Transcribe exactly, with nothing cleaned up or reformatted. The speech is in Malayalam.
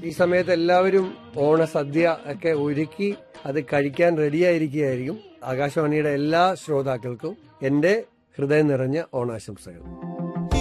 ഈ സമയത്ത് എല്ലാവരും ഓണസദ്യ ഒക്കെ ഒരുക്കി അത് കഴിക്കാൻ റെഡിയായിരിക്കുകയായിരിക്കും. ആകാശവാണിയുടെ എല്ലാ ശ്രോതാക്കൾക്കും എന്റെ ഹൃദയം നിറഞ്ഞ ഓണാശംസകൾ.